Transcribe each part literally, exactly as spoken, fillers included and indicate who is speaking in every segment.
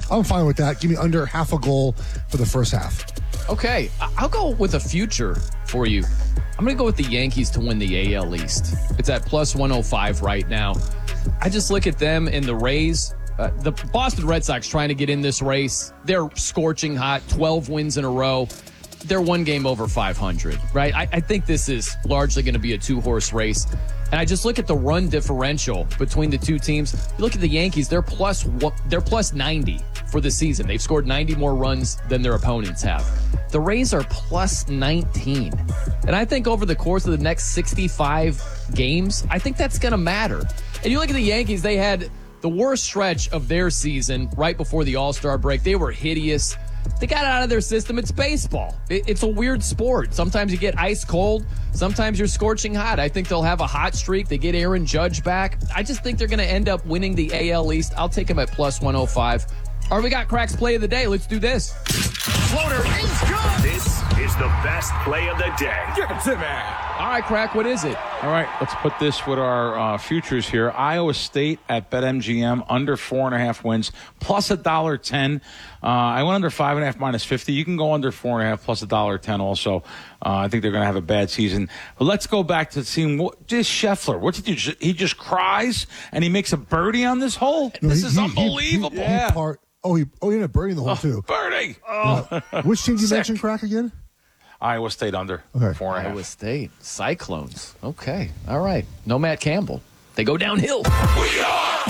Speaker 1: I'm fine with that. Give me under half a goal for the first half.
Speaker 2: Okay, I'll go with a future for you. I'm going to go with the Yankees to win the A L East. It's at plus one oh five right now. I just look at them and the Rays. Uh, the Boston Red Sox trying to get in this race. They're scorching hot, twelve wins in a row. They're one game over five hundred, right? I, I think this is largely going to be a two-horse race. And I just look at the run differential between the two teams. You look at the Yankees, they're plus they're plus ninety for the season. They've scored ninety more runs than their opponents have. The Rays are plus nineteen. And I think over the course of the next sixty-five games, I think that's going to matter. And you look at the Yankees, they had the worst stretch of their season right before the All-Star break. They were hideous. They got it out of their system. It's baseball. It's a weird sport. Sometimes you get ice cold. Sometimes you're scorching hot. I think they'll have a hot streak. They get Aaron Judge back. I just think they're going to end up winning the A L East. I'll take them at plus one oh five. All right, we got Crack's play of the day. Let's do this.
Speaker 3: Floater is good. This is the best play of the day. Give it to me.
Speaker 2: All right, Crack, what is it?
Speaker 4: All right, let's put this with our uh, futures here. Iowa State at BetMGM, under four and a half wins, plus a dollar ten. Uh, I went under five and a half minus fifty. You can go under four and a half plus a dollar ten also. Uh, I think they're going to have a bad season. But let's go back to seeing what, this Scheffler. What did he do? He just cries and he makes a birdie on this hole?
Speaker 1: No,
Speaker 4: this
Speaker 1: he,
Speaker 4: is
Speaker 1: he,
Speaker 4: unbelievable.
Speaker 1: He, he,
Speaker 4: yeah.
Speaker 1: he part, oh, he, oh, he ended up birding the hole,
Speaker 4: oh,
Speaker 1: too.
Speaker 4: Birdie. Oh.
Speaker 1: Uh, which team did you
Speaker 4: Sick.
Speaker 1: mention, Crack, again?
Speaker 4: Iowa State under
Speaker 1: okay.
Speaker 4: four and a half.
Speaker 2: Iowa State. Cyclones. Okay. All right. No Matt Campbell. They go downhill.
Speaker 3: We are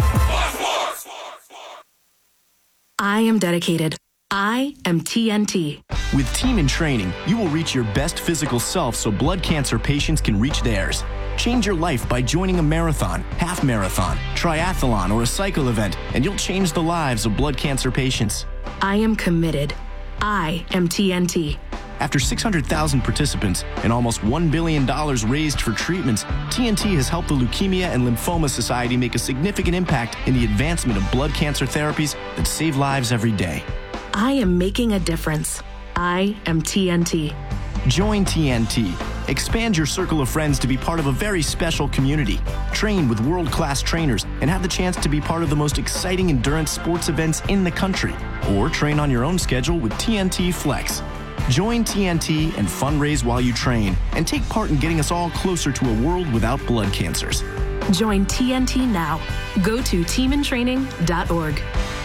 Speaker 5: I am dedicated. I am T N T.
Speaker 6: With Team in Training, you will reach your best physical self so blood cancer patients can reach theirs. Change your life by joining a marathon, half marathon, triathlon, or a cycle event, and you'll change the lives of blood cancer patients.
Speaker 5: I am committed. I am T N T.
Speaker 6: After six hundred thousand participants and almost one billion dollars raised for treatments, T N T has helped the Leukemia and Lymphoma Society make a significant impact in the advancement of blood cancer therapies that save lives every day.
Speaker 5: I am making a difference. I am T N T.
Speaker 6: Join T N T. Expand your circle of friends to be part of a very special community. Train with world-class trainers and have the chance to be part of the most exciting endurance sports events in the country. Or train on your own schedule with T N T Flex. Join T N T and fundraise while you train and take part in getting us all closer to a world without blood cancers.
Speaker 5: Join T N T now. Go to team in training dot org.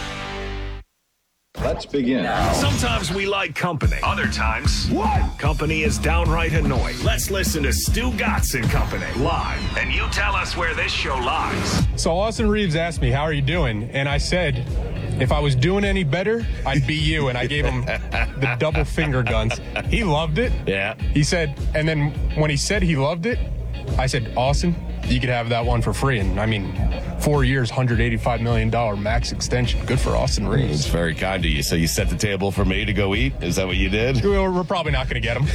Speaker 7: Let's begin.
Speaker 3: Sometimes we like company. Other times, what? Company is downright annoying. Let's listen to Stu Gatz and Company live, and you tell us where this show lies.
Speaker 8: So Austin Reeves asked me, how are you doing? And I said, if I was doing any better, I'd be you. And I gave him the double finger guns. He loved it.
Speaker 3: Yeah.
Speaker 8: He said, and then when he said he loved it, I said, Austin, you could have that one for free. And I mean, four years, one hundred eighty-five million dollars max extension. Good for Austin Reeves.
Speaker 9: It's very kind of you. So you set the table for me to go eat? Is that what you did?
Speaker 8: We're, we're probably not going to get him.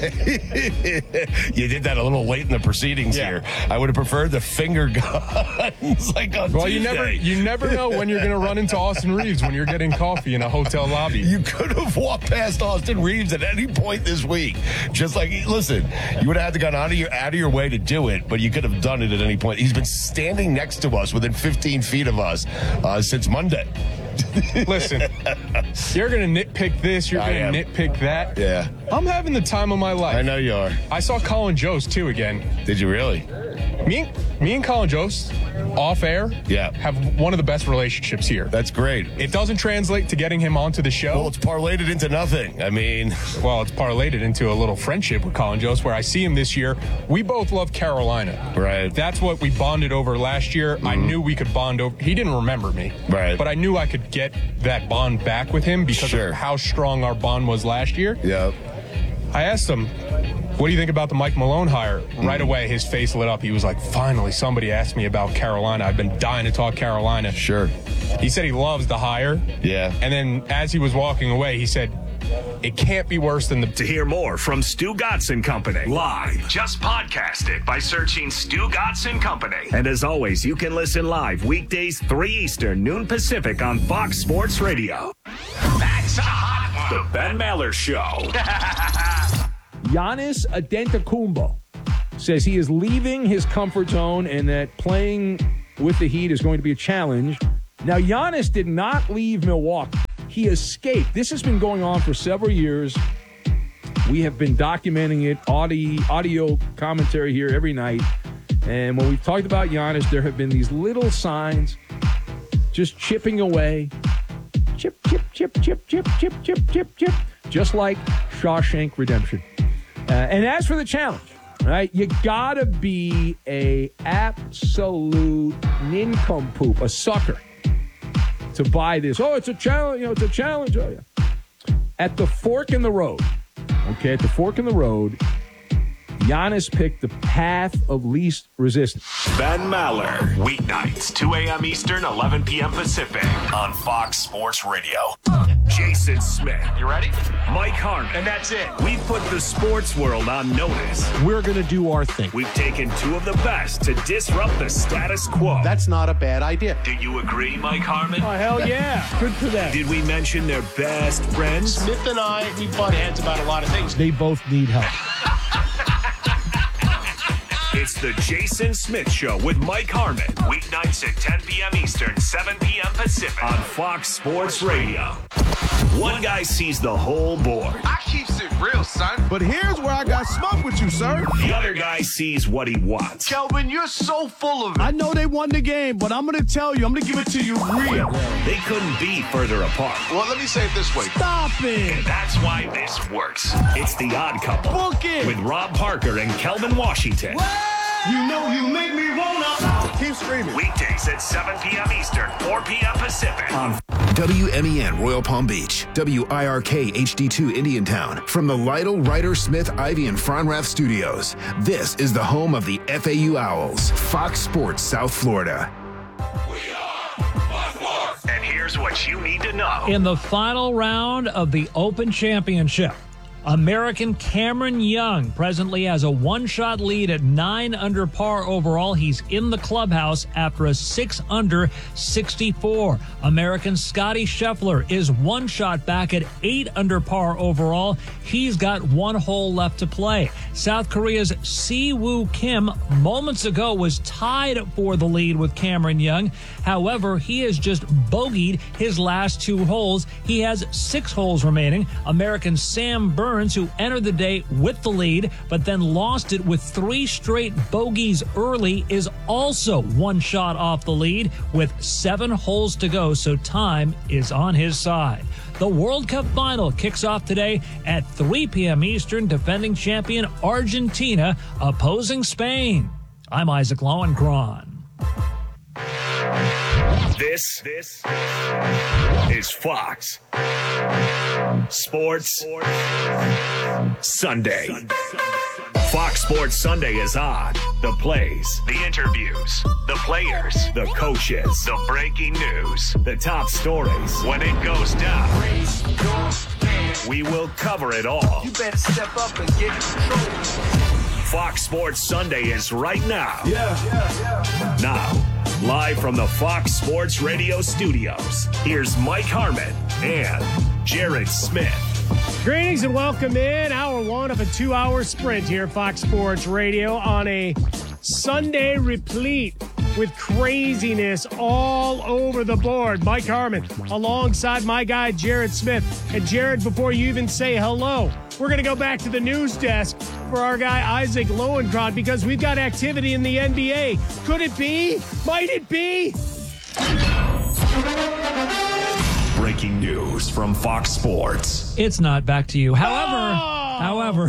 Speaker 9: You did that a little late in the proceedings
Speaker 8: Yeah.
Speaker 9: here. I would have preferred the finger guns like on
Speaker 8: Well,
Speaker 9: Tuesday.
Speaker 8: you never you never know when you're going to run into Austin Reeves when you're getting coffee in a hotel lobby.
Speaker 9: You could have walked past Austin Reeves at any point this week. Just like, listen, you would have had to go out of your out of your way to do it, but you could have done it at any point. He's been standing next to us within fifteen feet of us uh, since Monday.
Speaker 8: Listen, you're going to nitpick this, you're
Speaker 9: I
Speaker 8: going
Speaker 9: am.
Speaker 8: to nitpick that.
Speaker 9: Yeah.
Speaker 8: I'm having the time of my life.
Speaker 9: I know you are.
Speaker 8: I saw Colin Jost, too, again.
Speaker 9: Did you really?
Speaker 8: Me, me and Colin Jost, off air,
Speaker 9: Yeah.
Speaker 8: have one of the best relationships here.
Speaker 9: That's great.
Speaker 8: It doesn't translate to getting him onto the show.
Speaker 9: Well, it's parlayed it into nothing. I mean,
Speaker 8: Well, it's parlayed it into a little friendship with Colin Jost, where I see him this year. We both love Carolina.
Speaker 9: Right.
Speaker 8: That's what we bonded over last year. I knew we could bond over. He didn't remember me.
Speaker 9: Right.
Speaker 8: But I knew I could get that bond back with him because
Speaker 9: Sure.
Speaker 8: of how strong our bond was last year.
Speaker 9: yeah.
Speaker 8: I asked him, what do you think about the Mike Malone hire? Right away, his face lit up. He was like, finally, somebody asked me about Carolina. I've been dying to talk Carolina.
Speaker 9: Sure.
Speaker 8: He said he loves the hire.
Speaker 9: Yeah.
Speaker 8: And then as he was walking away, he said, it can't be worse than the...
Speaker 3: To hear more from Stu Gatz and Company live, just podcast it by searching Stu Gatz and Company. And as always, you can listen live weekdays three Eastern, noon Pacific on Fox Sports Radio. That's a hot one. The Ben Maller Show.
Speaker 10: Giannis Antetokounmpo says he is leaving his comfort zone and that playing with the Heat is going to be a challenge. Now, Giannis did not leave Milwaukee. he escaped. This has been going on for several years. We have been documenting it, audio, audio commentary here every night. And when we've talked about Giannis, there have been these little signs just chipping away. Chip, chip, chip, chip, chip, chip, chip, chip, chip. Just like Shawshank Redemption. Uh, and as for the challenge, right, you gotta be a absolute nincompoop, a sucker, to buy this. Oh, it's a challenge. You know, it's a challenge. Oh, yeah. At the fork in the road, okay, at the fork in the road, Giannis picked the path of least resistance.
Speaker 3: Ben Maller, weeknights, two a.m. Eastern, eleven p.m. Pacific, on Fox Sports Radio. Jason Smith.
Speaker 7: You ready?
Speaker 3: Mike Harmon.
Speaker 7: And that's it.
Speaker 3: We've put the sports world on notice.
Speaker 11: We're going to do our thing.
Speaker 3: We've taken two of the best to disrupt the status quo.
Speaker 11: That's not a bad idea.
Speaker 3: Do you agree, Mike Harmon?
Speaker 10: Oh, hell yeah. Good for them.
Speaker 3: Did we mention their best friends?
Speaker 7: Smith and I, we butt heads about a lot of things.
Speaker 10: They both need help.
Speaker 3: It's the Jason Smith Show with Mike Harmon. Weeknights at ten p.m. Eastern, seven p.m. Pacific on Fox Sports Radio. One guy sees the whole board.
Speaker 7: I keeps it real, son.
Speaker 12: But here's where I got smoke with you, sir.
Speaker 3: The other guy sees what he wants.
Speaker 7: Kelvin, you're so full of it.
Speaker 12: I know they won the game, but I'm going to tell you, I'm going to give it to you real.
Speaker 3: They couldn't be further apart.
Speaker 7: Well, let me say it this way.
Speaker 12: Stop it.
Speaker 3: And that's why this works. It's The Odd Couple.
Speaker 12: Book it.
Speaker 3: With Rob Parker and Kelvin Washington.
Speaker 12: What? You know you make me wanna. Keep screaming.
Speaker 3: Weekdays at seven p.m. Eastern, four p.m. Pacific. On
Speaker 13: W M E N Royal Palm Beach, W I R K H D two Indiantown. From the Lytle, Ryder, Smith, Ivy, and Fronrath studios, this is the home of the F A U Owls, Fox Sports South Florida.
Speaker 3: And here's what you need to know.
Speaker 14: In the final round of the Open Championship, American Cameron Young presently has a one-shot lead at nine under par overall. He's in the clubhouse after a six under sixty-four. American Scotty Scheffler is one shot back at eight under par overall. He's got one hole left to play. South Korea's Si-Woo Kim moments ago was tied for the lead with Cameron Young. However, he has just bogeyed his last two holes. He has six holes remaining. American Sam Burns, who entered the day with the lead, but then lost it with three straight bogeys early, is also one shot off the lead with seven holes to go, so time is on his side. The World Cup final kicks off today at three p.m. Eastern, defending champion Argentina opposing Spain. I'm Isaac Lowenkron.
Speaker 3: This, this is Fox Sports Sunday. Fox Sports Sunday is on. The plays, the interviews, the players, the coaches, the breaking news, the top stories. When it goes down, we will cover it all.
Speaker 7: You better step up and get in control.
Speaker 3: Fox Sports Sunday is right now.
Speaker 7: Yeah, yeah, yeah.
Speaker 3: Now, live from the Fox Sports Radio studios, here's Mike Harmon and Jared Smith.
Speaker 15: Greetings and welcome in. Hour one of a two-hour sprint here at Fox Sports Radio on a Sunday replete with craziness all over the board. Mike Harmon alongside my guy Jared Smith. And Jared, before you even say hello, we're going to go back to the news desk for our guy Isaac Lowenkron because we've got activity in the N B A. Could it be? Might it be?
Speaker 3: Breaking news from Fox Sports.
Speaker 14: It's not back to you. However,
Speaker 15: oh!
Speaker 14: however,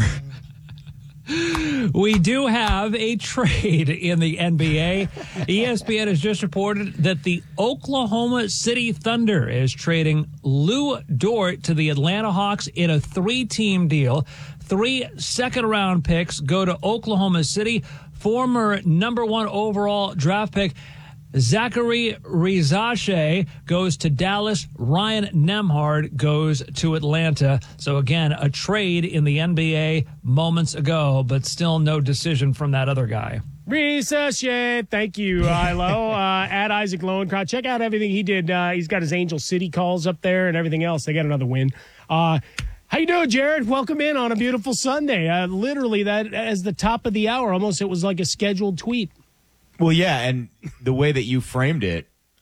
Speaker 14: we do have a trade in the N B A. E S P N has just reported that the Oklahoma City Thunder is trading Lou Dort to the Atlanta Hawks in a three-team deal. Three second-round picks go to Oklahoma City. Former number one overall draft pick Zachary Rizache goes to Dallas. Ryan Nembhard goes to Atlanta. So, again, a trade in the N B A moments ago, but still no decision from that other guy.
Speaker 15: Rizache, thank you, Ilo. uh, at Isaac Lowenkron. Check out everything he did. Uh, he's got his Angel City calls up there and everything else. They got another win. Uh, how you doing, Jared? Welcome in on a beautiful Sunday. Uh, literally, that as the top of the hour, almost it was like a scheduled tweet.
Speaker 16: Well, yeah, and the way that you framed it,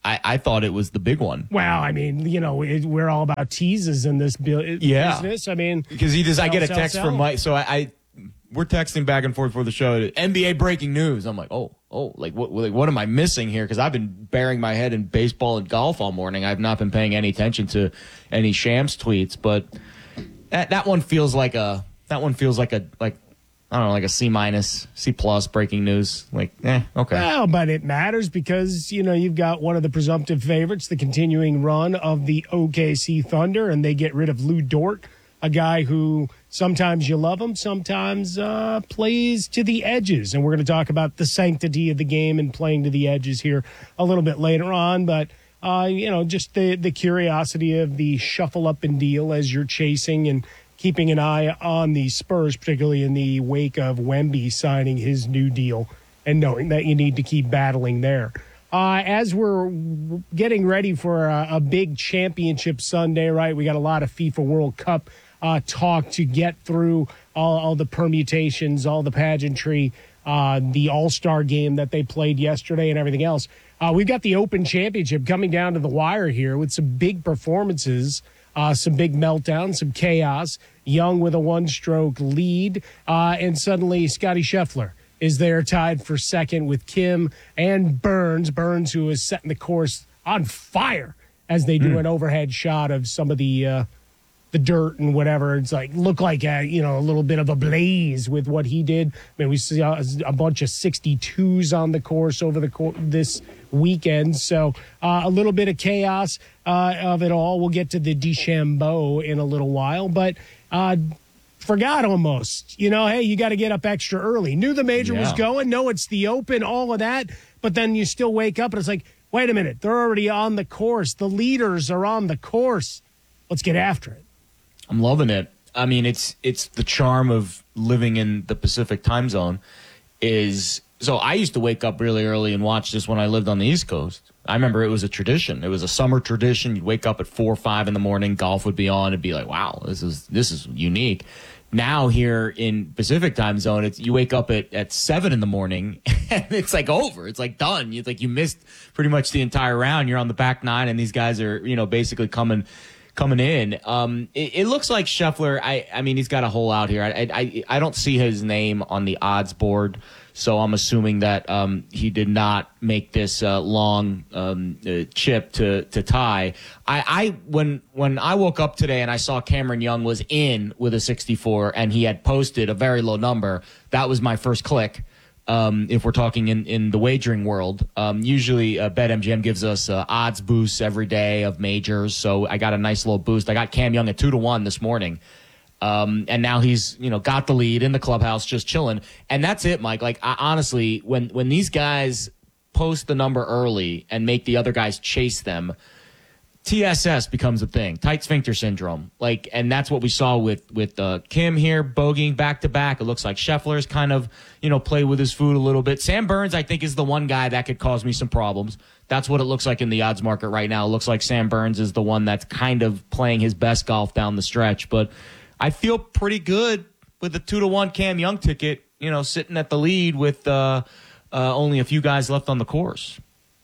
Speaker 16: I, I thought it was the big one.
Speaker 15: Well, I mean, you know, it, we're all about teases in this bu-
Speaker 16: Yeah.
Speaker 15: business. I mean,
Speaker 16: Because he just, I
Speaker 15: sell,
Speaker 16: get a
Speaker 15: sell,
Speaker 16: text
Speaker 15: sell.
Speaker 16: from Mike. So I, I, we're texting back and forth for the show. N B A breaking news. I'm like, oh, oh, like what, like what am I missing here? Because I've been burying my head in baseball and golf all morning. I've not been paying any attention to any Shams tweets, but that that one feels like a that one feels like a like I don't know, like a C minus, C plus breaking news. Like, eh, okay.
Speaker 15: Well, but it matters because, you know, you've got one of the presumptive favorites, the continuing run of the O K C Thunder, and they get rid of Lou Dort, a guy who sometimes you love him, sometimes uh, plays to the edges. And we're going to talk about the sanctity of the game and playing to the edges here a little bit later on. But, uh, you know, just the, the curiosity of the shuffle up and deal as you're chasing and keeping an eye on the Spurs, particularly in the wake of Wemby signing his new deal and knowing that you need to keep battling there. Uh, as we're getting ready for a, a big championship Sunday, right, we got a lot of FIFA World Cup uh, talk to get through, all, all the permutations, all the pageantry, uh, the All-Star game that they played yesterday and everything else. Uh, we've got the Open Championship coming down to the wire here with some big performances. Uh, some big meltdown, some chaos. Young with a one-stroke lead, uh, and suddenly Scottie Scheffler is there tied for second with Kim and Burns. Burns, who is setting the course on fire as they do
Speaker 16: Mm.
Speaker 15: an overhead shot of some of the uh, the dirt and whatever. It's like look like a, you know, a little bit of a blaze with what he did. I mean, we saw a bunch of sixty-twos on the course over the course this weekend. So uh, a little bit of chaos uh, of it all. We'll get to the DeChambeau in a little while, but uh, forgot almost. You know, hey, you got to get up extra early. Knew the major
Speaker 16: Yeah.
Speaker 15: was going. No, it's the Open, all of that. But then you still wake up and it's like, wait a minute, they're already on the course. The leaders are on the course. Let's get after it.
Speaker 16: I'm loving it. I mean, it's it's the charm of living in the Pacific time zone is so I used to wake up really early and watch this when I lived on the East Coast. I remember it was a tradition. It was a summer tradition. You'd wake up at four or five in the morning, golf would be on, it'd be like, wow, this is this is unique. Now here in Pacific time zone, it's you wake up at, at seven in the morning and it's like over. It's like done. It's like you missed pretty much the entire round. You're on the back nine and these guys are, you know, basically coming coming in. Um, it, it looks like Scheffler, I, I mean, he's got a hole out here. I, I, I don't see his name on the odds board, so I'm assuming that um, he did not make this uh, long um, uh, chip to, to tie. I, I when when I woke up today and I saw Cameron Young was in with a sixty-four and he had posted a very low number, that was my first click. Um, if we're talking in, in the wagering world, um, usually uh, BetMGM gives us uh, odds boosts every day of majors. So I got a nice little boost. I got Cam Young at two to one this morning. Um, and now he's, you know, got the lead in the clubhouse, just chilling. And that's it, Mike. Like, I, honestly, when, when these guys post the number early and make the other guys chase them, T S S becomes a thing, tight sphincter syndrome. Like, and that's what we saw with with uh, Kim here, bogeying back to back. It looks like Scheffler's kind of, you know, play with his food a little bit. Sam Burns, I think, is the one guy that could cause me some problems. That's what it looks like in the odds market right now. It looks like Sam Burns is the one that's kind of playing his best golf down the stretch. But I feel pretty good with the two to one Cam Young ticket, you know, sitting at the lead with uh, uh, only a few guys left on the course.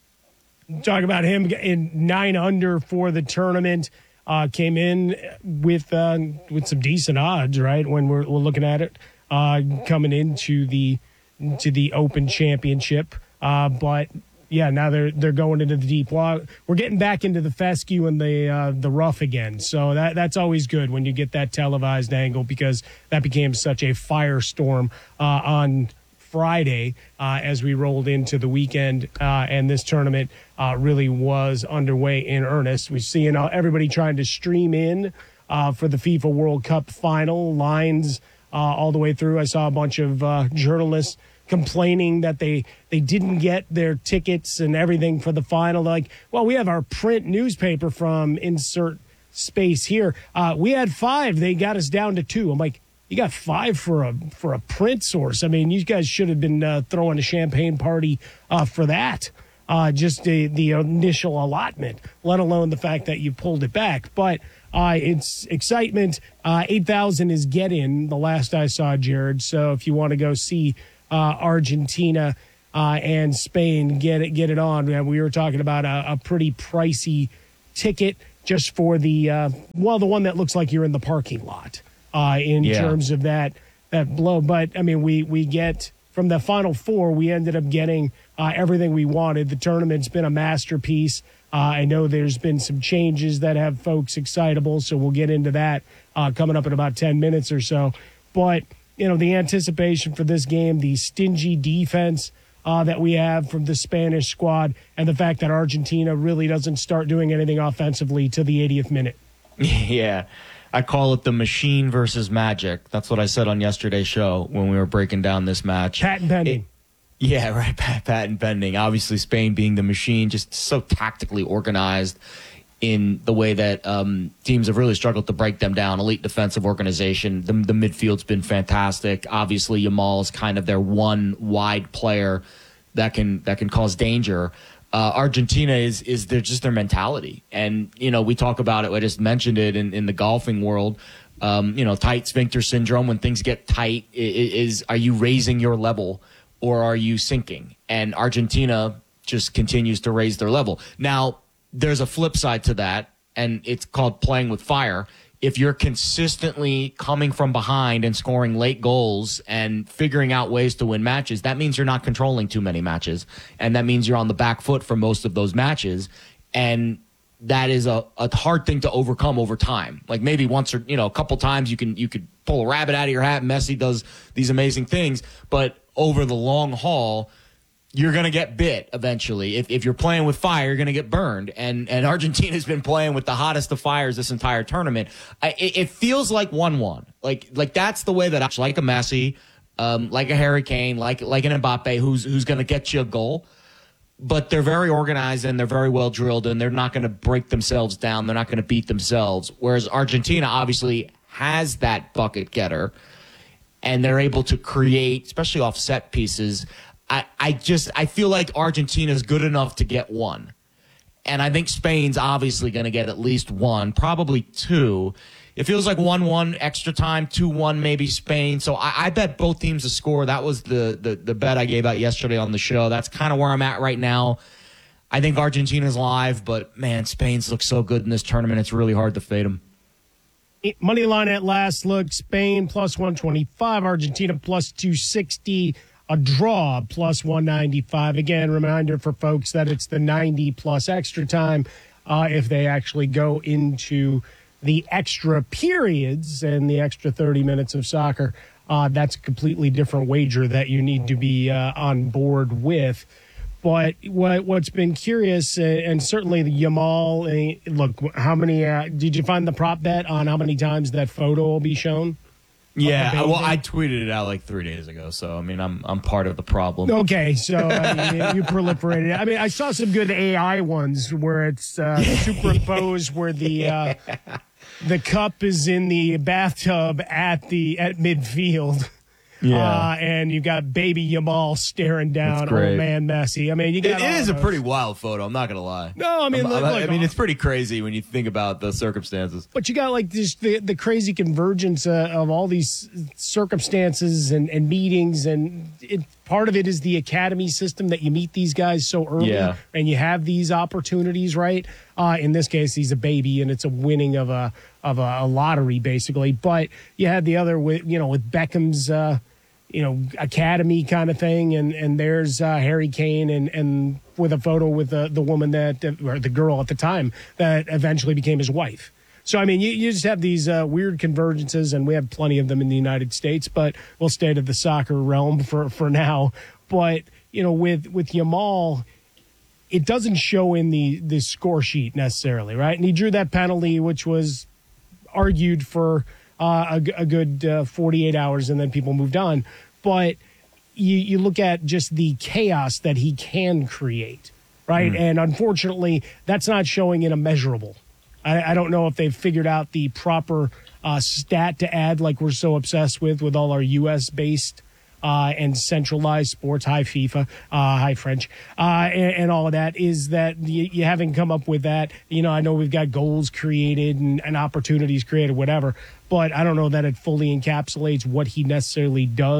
Speaker 15: Talk about him in nine under for the tournament. Uh, came in with uh, with some decent odds, right? When we're, we're looking at it, uh, coming into the to the Open Championship. Uh, but yeah, now they're they're going into the deep water. We're getting back into the fescue and the uh, the rough again. So that that's always good when you get that televised angle because that became such a firestorm uh, on Friday uh, as we rolled into the weekend, uh, and this tournament uh, really was underway in earnest. We're seeing uh, everybody trying to stream in uh, for the FIFA World Cup final, lines uh, all the way through. I saw a bunch of uh, journalists complaining that they, they didn't get their tickets and everything for the final. They're like, well, we have our print newspaper from insert space here. Uh, we had five. They got us down to two. I'm like, you got five for a for a print source. I mean, you guys should have been uh, throwing a champagne party uh, for that. Uh, just the, the initial allotment, let alone the fact that you pulled it back. But uh, it's excitement. Uh, eight thousand is get in, the last I saw, Jared. So if you want to go see uh, Argentina uh, and Spain get it get it on. We were talking about a, a pretty pricey ticket just for the uh, well, the one that looks like you're in the parking lot uh, in
Speaker 16: Yeah.
Speaker 15: terms of that that blow. But I mean, we we get from the Final Four, we ended up getting uh, everything we wanted. The tournament's been a masterpiece. Uh, I know there's been some changes that have folks excitable, so we'll get into that uh, coming up in about ten minutes or so. But, you know, the anticipation for this game, the stingy defense uh, that we have from the Spanish squad, and the fact that Argentina really doesn't start doing anything offensively to the eightieth minute.
Speaker 16: Yeah. I call it the machine versus magic. That's what I said on yesterday's show when we were breaking down this match.
Speaker 15: Patent pending.
Speaker 16: It, yeah, right. Patent pending. Obviously, Spain being the machine, just so tactically organized in the way that um, teams have really struggled to break them down. Elite defensive organization. The, the midfield's been fantastic. Obviously, Yamal is kind of their one wide player that can that can cause danger. Uh, Argentina is is their just their mentality, and you know we talk about it. I just mentioned it in, in the golfing world. Um, you know, tight sphincter syndrome. When things get tight, is, is are you raising your level or are you sinking? And Argentina just continues to raise their level. Now, there's a flip side to that, and it's called playing with fire. If you're consistently coming from behind and scoring late goals and figuring out ways to win matches, that means you're not controlling too many matches. And that means you're on the back foot for most of those matches. And that is a, a hard thing to overcome over time. Like maybe once or, you know, a couple times you can, you could pull a rabbit out of your hat. Messi does these amazing things, but over the long haul, you're going to get bit eventually. If if you're playing with fire, you're going to get burned. And and Argentina's been playing with the hottest of fires this entire tournament. I, it, it feels like one one. Like like that's the way that I like a Messi, um, like a Harry Kane, like like an Mbappe who's who's going to get you a goal. But they're very organized and they're very well drilled and they're not going to break themselves down. They're not going to beat themselves. Whereas Argentina obviously has that bucket getter and they're able to create, especially off set pieces. I, I just I feel like Argentina is good enough to get one. And I think Spain's obviously going to get at least one, probably two. It feels like one one extra time, two one maybe Spain. So I, I bet both teams to score. That was the, the, the bet I gave out yesterday on the show. That's kind of where I'm at right now. I think Argentina's live, but, man, Spain's look so good in this tournament. It's really hard to fade them.
Speaker 15: Money line at last look, Spain plus one twenty-five, Argentina plus two sixty. A draw plus one ninety-five. Again, reminder for folks that it's the ninety plus extra time uh, if they actually go into the extra periods and the extra thirty minutes of soccer. Uh, that's a completely different wager that you need to be uh, on board with. But what, what's been curious, uh, and certainly the Yamal, uh, look, how many, uh, did you find the prop bet on how many times that photo will be shown?
Speaker 16: Yeah, well, I tweeted it out like three days ago, so I mean, I'm I'm part of the problem.
Speaker 15: Okay, so I mean, you proliferated. I mean, I saw some good A I ones where it's uh, superimposed where the uh, the cup is in the bathtub at the at midfield.
Speaker 16: Yeah,
Speaker 15: uh, and you've got baby Yamal staring down old man Messi. I mean, you got
Speaker 16: it, it is a pretty wild photo. I'm not gonna lie.
Speaker 15: No, I mean,
Speaker 16: I'm,
Speaker 15: look,
Speaker 16: I'm,
Speaker 15: look,
Speaker 16: I mean, it's pretty crazy when you think about the circumstances.
Speaker 15: But you got like this the, the crazy convergence uh, of all these circumstances and, and meetings, and it, part of it is the academy system that you meet these guys so early,
Speaker 16: Yeah.
Speaker 15: and you have these opportunities, right? Uh, in this case, he's a baby, and it's a winning of a of a, a lottery, basically. But you had the other with you know with Beckham's. Uh, you know, academy kind of thing. And, and there's uh, Harry Kane and, and with a photo with the, the woman that, or the girl at the time that eventually became his wife. So, I mean, you, you just have these uh, weird convergences, and we have plenty of them in the United States, but we'll stay to the soccer realm for, for now. But, you know, with, with Yamal, it doesn't show in the, the score sheet necessarily, right? And he drew that penalty, which was argued for Uh, a, a good uh, forty-eight hours, and then people moved on. But you, you look at just the chaos that he can create, right? Mm. And unfortunately, that's not showing in a measurable. I, I don't know if they've figured out the proper uh, stat to add, like we're so obsessed with, with all our U S-based uh, and centralized sports, high FIFA, uh, high French, uh, and, and all of that, is that you, you haven't come up with that. You know, I know we've got goals created and, and opportunities created, whatever, but I don't know that it fully encapsulates what he necessarily does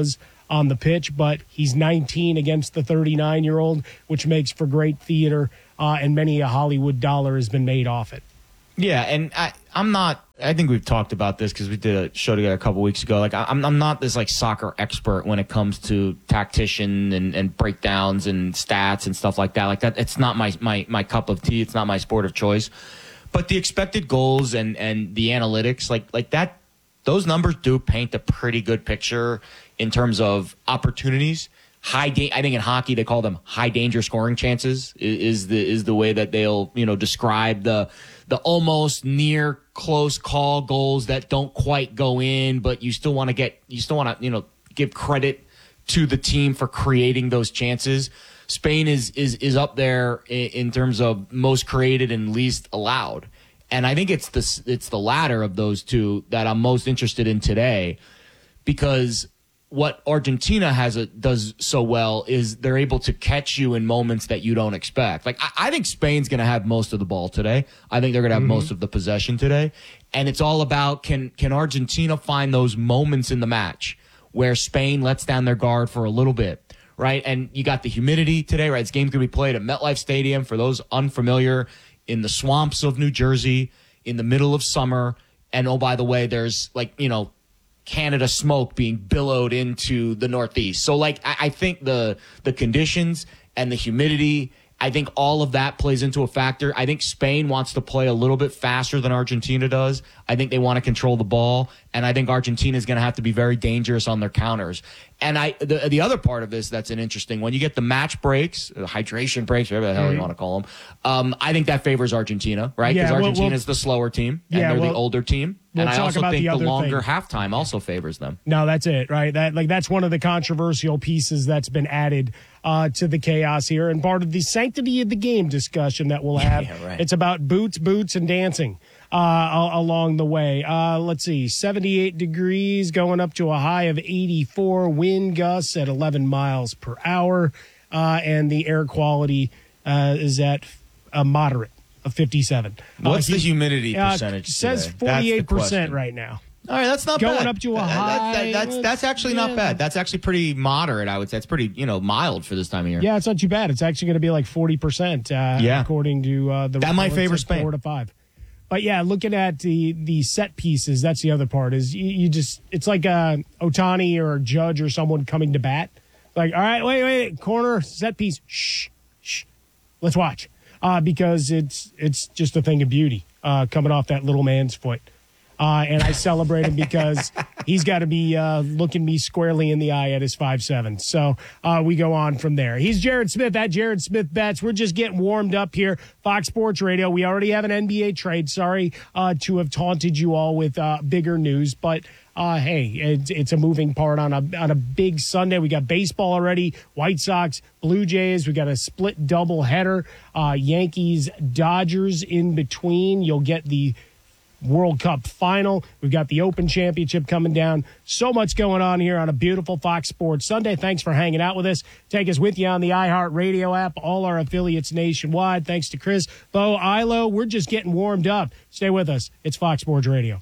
Speaker 15: on the pitch, but he's nineteen against the thirty-nine-year-old, which makes for great theater, uh, and many a Hollywood dollar has been made off it.
Speaker 16: Yeah, and I, I'm not. I think we've talked about this because we did a show together a couple weeks ago. Like, I'm, I'm not this like soccer expert when it comes to tactician and, and breakdowns and stats and stuff like that. Like that, it's not my my my cup of tea. It's not my sport of choice. But the expected goals and and the analytics, like like that, those numbers do paint a pretty good picture in terms of opportunities. High, da- I think in hockey they call them high danger scoring chances. Is, is the is the way that they'll you know describe the the almost near close call goals that don't quite go in, but you still want to get you still want to you know give credit to the team for creating those chances. Spain is is is up there in, in terms of most created and least allowed, and I think it's the it's the latter of those two that I'm most interested in today, because what Argentina has a, does so well is they're able to catch you in moments that you don't expect. Like, I, I think Spain's going to have most of the ball today. I think they're going to have mm-hmm. most of the possession today. And it's all about, can can Argentina find those moments in the match where Spain lets down their guard for a little bit, right? And you got the humidity today, right? This game's going to be played at MetLife Stadium. For those unfamiliar, in the swamps of New Jersey, in the middle of summer. And, oh, by the way, there's, like, you know, Canada smoke being billowed into the Northeast. So, like, I, I think the the conditions and the humidity, I think all of that plays into a factor. I think Spain wants to play a little bit faster than Argentina does. I think they want to control the ball, and I think Argentina is going to have to be very dangerous on their counters. And I the the other part of this that's an interesting one, you get the match breaks, the hydration breaks, whatever the hell mm-hmm. you want to call them. Um, I think that favors Argentina, right? Because yeah, Argentina well, is the slower team, and yeah, they're well, the older team.
Speaker 15: We'll
Speaker 16: and I also think
Speaker 15: the,
Speaker 16: the longer
Speaker 15: thing.
Speaker 16: halftime also favors them.
Speaker 15: No, that's it, right? That like that's one of the controversial pieces that's been added uh, to the chaos here, and part of the sanctity of the game discussion that we'll have. Yeah, right. It's about boots, boots, and dancing uh, along the way. Uh, let's see, seventy-eight degrees going up to a high of eighty-four, wind gusts at eleven miles per hour, uh, and the air quality uh, is at a moderate of fifty-seven.
Speaker 16: What's
Speaker 15: uh,
Speaker 16: the humidity
Speaker 15: uh,
Speaker 16: percentage?
Speaker 15: It says forty-eight percent right now.
Speaker 16: All right, that's not
Speaker 15: going
Speaker 16: bad.
Speaker 15: up to a high.
Speaker 16: That, that, that's that's actually yeah. not bad. That's actually pretty moderate, I would say. It's pretty, you know, mild for this time of year.
Speaker 15: Yeah, it's not too bad. It's actually going to be like forty percent, uh, yeah. according to uh, the
Speaker 16: that might favor Spain.
Speaker 15: Four to five. But yeah, looking at the the set pieces, that's the other part. Is you, you just it's like uh, Ohtani or a Judge or someone coming to bat. Like, all right, wait, wait, corner set piece. Shh, shh. Let's watch. Uh, because it's it's just a thing of beauty uh, coming off that little man's foot. Uh, and I celebrate him because he's got to be uh, looking me squarely in the eye at his five seven. So uh, we go on from there. He's Jared Smith at Jared Smith Bets. We're just getting warmed up here. Fox Sports Radio. We already have an N B A trade. Sorry uh, to have taunted you all with uh, bigger news, but uh, hey, it's, it's a moving part on a on a big Sunday. We got baseball already. White Sox, Blue Jays. We got a split double header. Uh, Yankees, Dodgers in between. You'll get the World Cup final. We've got the Open Championship coming down. So much going on here on a beautiful Fox Sports Sunday. Thanks for hanging out with us. Take us with you on the iHeartRadio app, all our affiliates nationwide. Thanks to Chris, Bo, Ilo. We're just getting warmed up. Stay with us. It's Fox Sports Radio.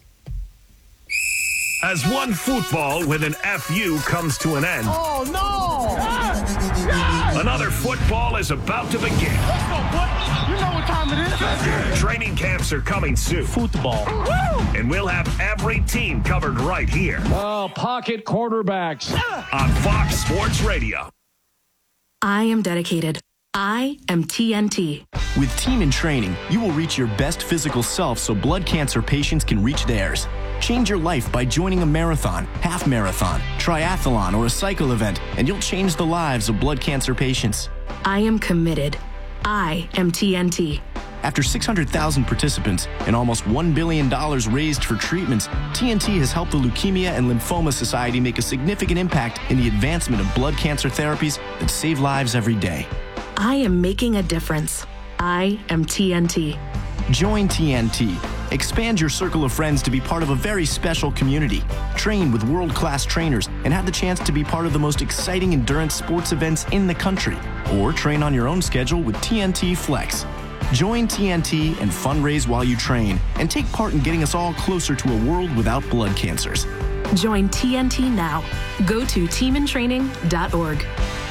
Speaker 3: As one football with an F U comes to an end.
Speaker 12: Oh, no! Yes! Yes!
Speaker 3: Another football is about to begin.
Speaker 12: Let's go, boy. You know what time it is.
Speaker 3: Training camps are coming soon.
Speaker 12: Football. Woo!
Speaker 3: And we'll have every team covered right here.
Speaker 10: Oh, pocket quarterbacks.
Speaker 3: On Fox Sports Radio.
Speaker 5: I am dedicated. I am T N T.
Speaker 6: With Team in Training, you will reach your best physical self so blood cancer patients can reach theirs. Change your life by joining a marathon, half marathon, triathlon, or a cycle event, and you'll change the lives of blood cancer patients.
Speaker 5: I am committed. I am T N T.
Speaker 6: After six hundred thousand participants and almost one billion dollars raised for treatments, T N T has helped the Leukemia and Lymphoma Society make a significant impact in the advancement of blood cancer therapies that save lives every day.
Speaker 5: I am making a difference. I am T N T.
Speaker 6: Join T N T. Expand your circle of friends to be part of a very special community. Train with world-class trainers and have the chance to be part of the most exciting endurance sports events in the country. Or train on your own schedule with T N T Flex. Join T N T and fundraise while you train and take part in getting us all closer to a world without blood cancers.
Speaker 5: Join T N T now. Go to team in training dot org.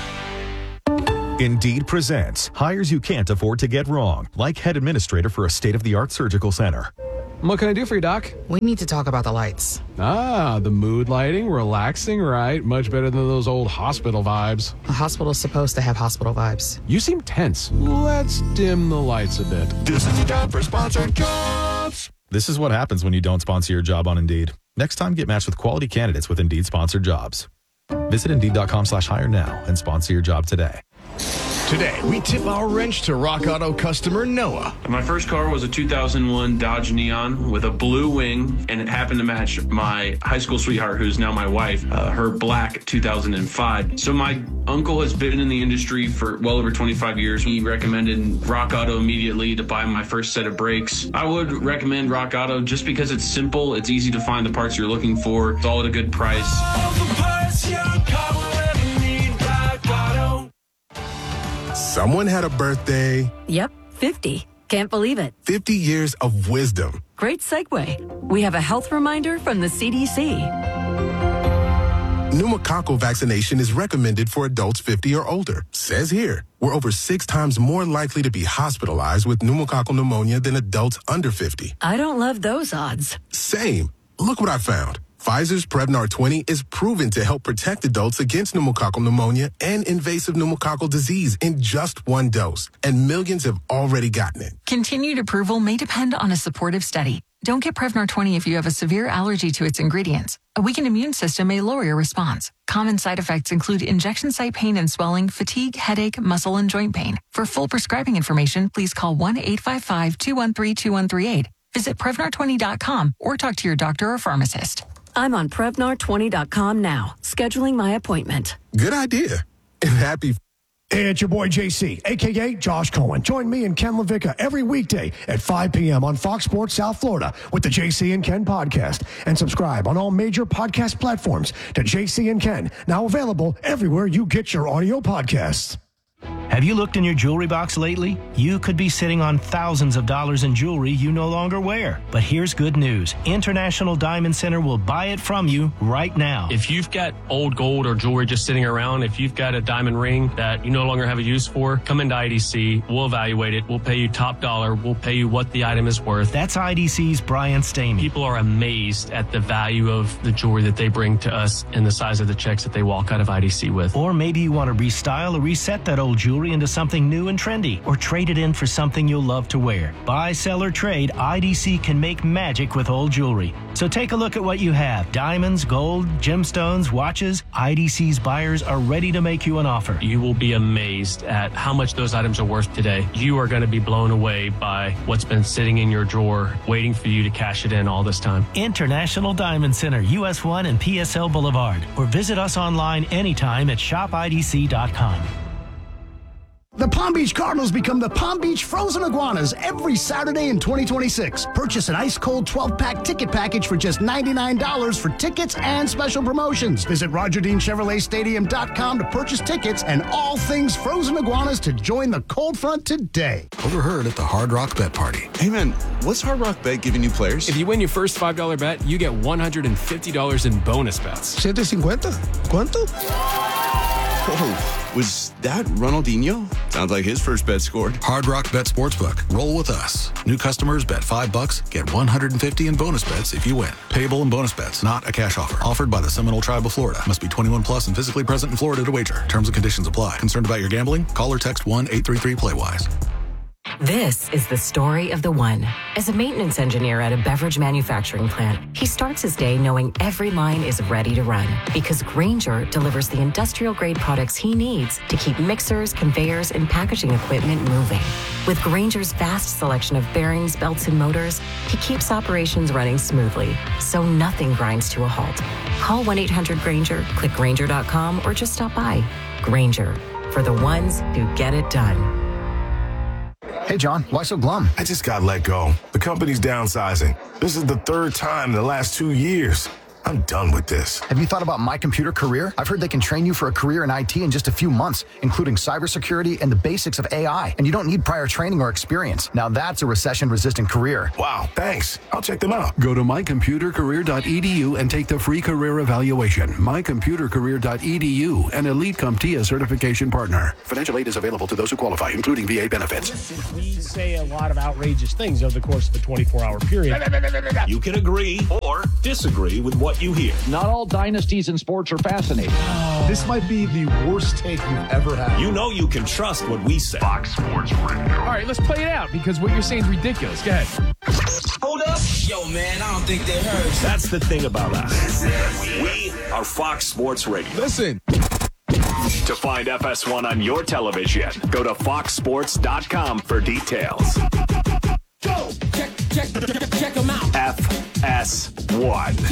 Speaker 17: Indeed presents hires you can't afford to get wrong, like head administrator for a state-of-the-art surgical center.
Speaker 18: What can I do for you, Doc?
Speaker 19: We need to talk about the lights.
Speaker 18: Ah, the mood lighting, relaxing, right? Much better than those old hospital vibes.
Speaker 19: A hospital's supposed to have hospital vibes.
Speaker 18: You seem tense. Let's dim the lights a bit.
Speaker 17: This is your time for sponsored jobs. This is what happens when you don't sponsor your job on Indeed. Next time, get matched with quality candidates with Indeed sponsored jobs. Visit Indeed.com slash hire now and sponsor your job today.
Speaker 20: Today, we tip our wrench to Rock Auto customer Noah.
Speaker 21: My first car was a two thousand one Dodge Neon with a blue wing, and it happened to match my high school sweetheart, who's now my wife, uh, her black two thousand five. So my uncle has been in the industry for well over twenty-five years. He recommended Rock Auto immediately to buy my first set of brakes. I would recommend Rock Auto just because it's simple, it's easy to find the parts you're looking for, it's all at a good price.
Speaker 22: All the parts your car will ever need, Rock Auto.
Speaker 23: Someone had a birthday.
Speaker 24: Yep, fifty. Can't believe it.
Speaker 23: fifty years of wisdom.
Speaker 24: Great segue. We have a health reminder from the C D C.
Speaker 23: Pneumococcal vaccination is recommended for adults fifty or older. Says here, we're over six times more likely to be hospitalized with pneumococcal pneumonia than adults under fifty.
Speaker 24: I don't love those odds.
Speaker 23: Same. Look what I found. Pfizer's Prevnar twenty is proven to help protect adults against pneumococcal pneumonia and invasive pneumococcal disease in just one dose. And millions have already gotten it.
Speaker 25: Continued approval may depend on a supportive study. Don't get Prevnar twenty if you have a severe allergy to its ingredients. A weakened immune system may lower your response. Common side effects include injection site pain and swelling, fatigue, headache, muscle, and joint pain. For full prescribing information, please call one eight five five, two one three, two one three eight. Visit Prevnar twenty dot com or talk to your doctor or pharmacist.
Speaker 24: I'm on Prevnar twenty dot com now, scheduling my appointment.
Speaker 23: Good idea. And happy.
Speaker 12: Hey, it's your boy J C, a k a. Josh Cohen. Join me and Ken LaVicka every weekday at five p.m. on Fox Sports South Florida with the J C and Ken podcast. And subscribe on all major podcast platforms to J C and Ken, now available everywhere you get your audio podcasts.
Speaker 26: Have you looked in your jewelry box lately? You could be sitting on thousands of dollars in jewelry you no longer wear. But here's good news. International Diamond Center will buy it from you right now.
Speaker 27: If you've got old gold or jewelry just sitting around, if you've got a diamond ring that you no longer have a use for, come into I D C. We'll evaluate it. We'll pay you top dollar. We'll pay you what the item is worth.
Speaker 26: That's I D C's Brian Stamey.
Speaker 27: People are amazed at the value of the jewelry that they bring to us and the size of the checks that they walk out of I D C with.
Speaker 26: Or maybe you want to restyle or reset that old jewelry into something new and trendy, or trade it in for something you'll love to wear. Buy, sell, or trade, I D C can make magic with old jewelry. So take a look at what you have. Diamonds, gold, gemstones, watches. I D C's buyers are ready to make you an offer.
Speaker 27: You will be amazed at how much those items are worth today. You are going to be blown away by what's been sitting in your drawer, waiting for you to cash it in all this time.
Speaker 26: International Diamond Center, U S one and P S L Boulevard. Or visit us online anytime at shop I D C dot com.
Speaker 12: The Palm Beach Cardinals become the Palm Beach Frozen Iguanas every Saturday in twenty twenty-six. Purchase an ice-cold twelve-pack ticket package for just ninety-nine dollars for tickets and special promotions. Visit Roger Dean Chevrolet Stadium dot com to purchase tickets and all things Frozen Iguanas to join the cold front today.
Speaker 28: Overheard at the Hard Rock Bet Party. Hey, man, what's Hard Rock Bet giving new players?
Speaker 29: If you win your first five dollar bet, you get one hundred fifty dollars in bonus bets.
Speaker 12: seven fifty? ¿Cuánto?
Speaker 28: Oh, was that Ronaldinho? Sounds like his first bet scored.
Speaker 30: Hard Rock Bet Sportsbook. Roll with us. New customers bet five bucks, get one hundred fifty in bonus bets if you win. Payable in bonus bets, not a cash offer. Offered by the Seminole Tribe of Florida. Must be twenty-one plus and physically present in Florida to wager. Terms and conditions apply. Concerned about your gambling? Call or text one eight three three play wise.
Speaker 24: This is the story of the one. As a maintenance engineer at a beverage manufacturing plant, he starts his day knowing every line is ready to run because Grainger delivers the industrial-grade products he needs to keep mixers, conveyors, and packaging equipment moving. With Grainger's vast selection of bearings, belts, and motors, he keeps operations running smoothly, so nothing grinds to a halt. Call one eight hundred Grainger, click Grainger dot com, or just stop by. Grainger, for the ones who get it done.
Speaker 31: Hey, John, why so glum?
Speaker 32: I just got let go. The company's downsizing. This is the third time in the last two years.
Speaker 28: I'm done with this.
Speaker 31: Have you thought about My Computer Career? I've heard they can train you for a career in I T in just a few months, including cybersecurity and the basics of A I. And you don't need prior training or experience. Now that's a recession-resistant career.
Speaker 28: Wow, thanks. I'll check them out.
Speaker 1: Go to my computer career dot e d u and take the free career evaluation. my computer career dot e d u, an Elite CompTIA certification partner. Financial aid is available to those who qualify, including V A benefits.
Speaker 2: We say a lot of outrageous things over the course of a twenty-four hour period.
Speaker 3: You can agree or disagree with what you hear.
Speaker 4: Not all dynasties in sports are fascinating.
Speaker 7: This might be the worst take you've ever had.
Speaker 3: You know you can trust what we say. Fox Sports Radio.
Speaker 10: All right, let's play it out because what you're saying is ridiculous. Go ahead.
Speaker 22: Hold up. Yo, man, I don't think they heard.
Speaker 3: That's the thing about us. We are Fox Sports Radio.
Speaker 10: Listen.
Speaker 3: To find F S one on your television, go to fox sports dot com for details.
Speaker 22: Go. Check, check, check them out.
Speaker 3: F S one.